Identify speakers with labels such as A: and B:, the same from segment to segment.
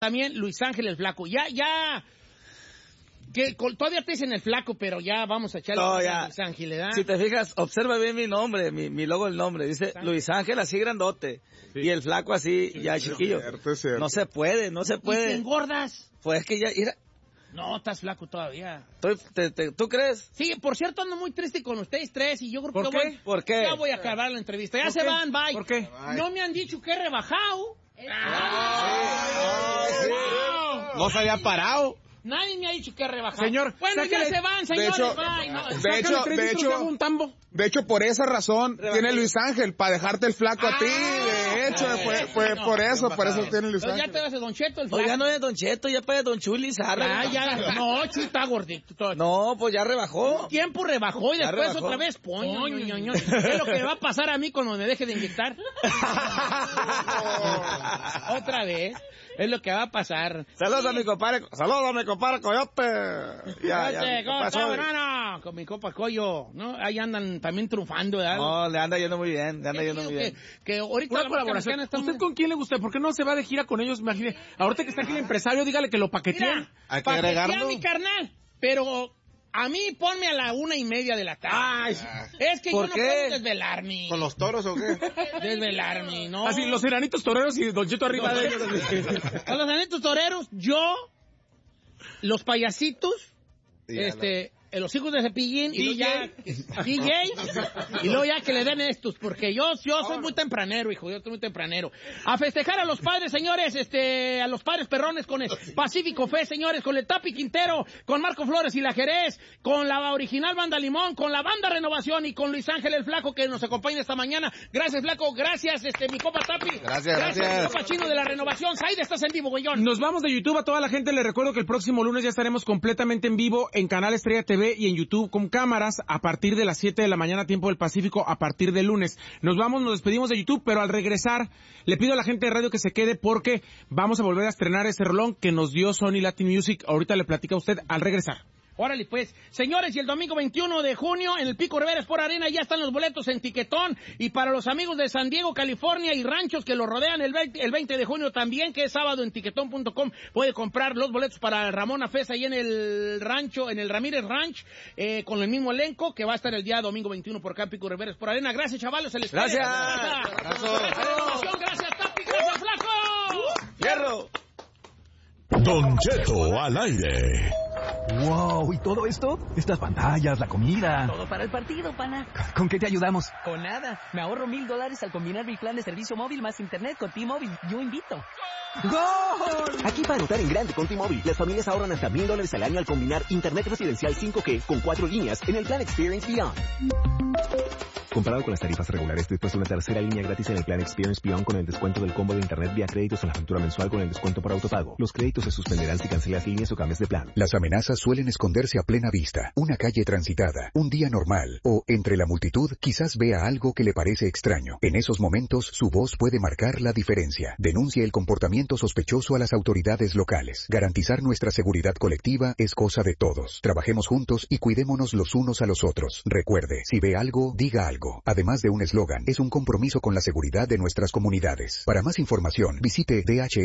A: también Luis Ángel el Flaco. Ya. Que todavía te dicen el Flaco, pero ya vamos a echarle a Luis Ángel, ¿verdad?
B: Si te fijas, observa bien mi nombre, mi logo del nombre. Dice Luis Ángel así grandote. Sí. Y el Flaco así, ya chiquillo.
C: Es cierto.
B: No se puede.
A: ¿Y te engordas?
B: Pues es que ya... Mira.
A: No, estás flaco todavía.
B: ¿Tú crees?
A: Sí, por cierto, ando muy triste con ustedes tres y yo creo que
B: ¿Por qué?
A: Ya voy a acabar la entrevista. Ya se van, bye.
B: ¿Por qué?
A: No me han dicho que he rebajado.
C: No se había parado.
A: Nadie me ha dicho que he rebajado.
C: Señor,
A: bueno, ya se van, señores.
C: De hecho, por esa razón tiene Luis Ángel, para dejarte el flaco a ti. De hecho, fue por eso tiene Luis Ángel.
A: Ya te vas de Don Cheto, el flaco.
B: Ya no es Don Cheto, ya para Don Chuli Zarra.
A: No, Chuy está gordito.
B: No, pues ya rebajó.
A: Un tiempo rebajó y después otra vez, ño. ¿Qué es lo que va a pasar a mí cuando me deje de inyectar? Otra vez. Es lo que va a pasar.
B: Saludos a mi compadre Coyote.
A: ¿Cómo está, hermano? Con mi compa Coyo, ¿no? Ahí andan también triunfando, ¿verdad?
B: No, le anda yendo muy bien,
A: Que ahorita
D: una colaboración. ¿Usted con quién le gusta? ¿Por qué no se va de gira con ellos? Imagínate, ahorita que está aquí el empresario, dígale que lo paqueteen.
C: Hay que agregarlo.
A: Mi carnal, pero... A mí ponme a la 1:30 de la tarde. Es que yo no puedo desvelarme.
C: ¿Con los toros o qué?
A: Desvelarme, ¿no?
D: Así, los enanitos toreros y Don Cheto arriba de ellos.
A: A los enanitos toreros, yo, los payasitos, los hijos de Cepillín, y DJ, y luego ya que le den estos, porque yo soy muy tempranero, hijo, yo soy muy tempranero. A festejar a los padres, señores, a los padres perrones con el Pacífico Fe, señores, con el Tapi Quintero, con Marco Flores y la Jerez, con la original Banda Limón, con la Banda Renovación y con Luis Ángel el Flaco que nos acompaña esta mañana. Gracias, Flaco, gracias, mi copa Tapi.
C: Gracias.
A: Mi copa Chino de la Renovación. Saida, estás en vivo, güeyón.
D: Nos vamos de YouTube a toda la gente. Les recuerdo que el próximo lunes ya estaremos completamente en vivo en Canal Estrella TV y en YouTube con cámaras a partir de las 7 de la mañana, tiempo del Pacífico, a partir del lunes. Nos despedimos de YouTube, pero al regresar le pido a la gente de radio que se quede porque vamos a volver a estrenar ese rolón que nos dio Sony Latin Music. Ahorita le platica a usted al regresar.
A: Órale, pues. Señores, y el domingo 21 de junio en el Pico Rivera Sport Arena ya están los boletos en Tiquetón. Y para los amigos de San Diego, California y ranchos que lo rodean el 20 de junio también, que es sábado en tiquetón.com, puede comprar los boletos para Ramón Afesa ahí en el rancho, en el Ramírez Ranch, con el mismo elenco que va a estar el día domingo 21 por acá en Pico Rivera Sport Arena. Gracias, chavales.
B: Gracias,
A: Gracias, Tapi. Gracias, Flaco.
B: ¡Fierro!
E: Don Cheto al aire.
F: Wow, ¿y todo esto? Estas pantallas, la comida.
G: Todo para el partido, pana.
F: ¿Con qué te ayudamos?
G: Con nada. Me ahorro $1,000 al combinar mi plan de servicio móvil más internet con T-Mobile. Yo invito.
F: ¡Gol!
H: Aquí para anotar en grande con T-Mobile, las familias ahorran hasta $1,000 al año al combinar internet residencial 5G con 4 líneas en el plan Experience Beyond. Comparado con las tarifas regulares, después de una tercera línea gratis en el plan Experience Beyond con el descuento del combo de internet vía créditos en la factura mensual con el descuento por autopago. Los créditos se suspenderán si cancelas líneas o cambias de plan.
I: Las amenazas suelen esconderse a plena vista. Una calle transitada, un día normal, o entre la multitud quizás vea algo que le parece extraño. En esos momentos, su voz puede marcar la diferencia. Denuncie el comportamiento sospechoso a las autoridades locales. Garantizar nuestra seguridad colectiva es cosa de todos. Trabajemos juntos y cuidémonos los unos a los otros. Recuerde, si ve algo, diga algo. Además de un eslogan, es un compromiso con la seguridad de nuestras comunidades. Para más información, visite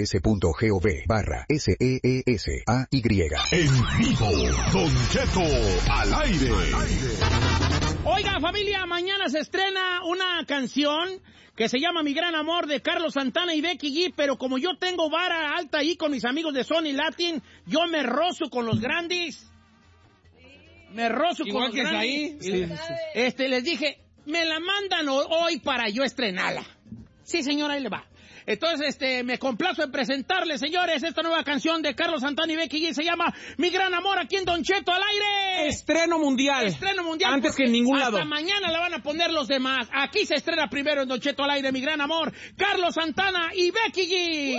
I: dhs.gov/SEESAY.
E: En vivo, Don Cheto al aire.
A: Oiga, familia, mañana se estrena una canción que se llama Mi Gran Amor de Carlos Santana y Becky G, pero como yo tengo vara alta ahí con mis amigos de Sony Latin, yo me rozo con los grandes. Me rozo con los grandes. Ahí. Sí. Les dije, me la mandan hoy para yo estrenarla. Sí, señora, ahí le va. Entonces, me complazo en presentarles, señores, esta nueva canción de Carlos Santana y Becky G. Se llama Mi Gran Amor, aquí en Don Cheto al aire.
D: Estreno mundial. Antes que en ningún lado.
A: Hasta mañana la van a poner los demás. Aquí se estrena primero en Don Cheto al aire, Mi Gran Amor, Carlos Santana y Becky G.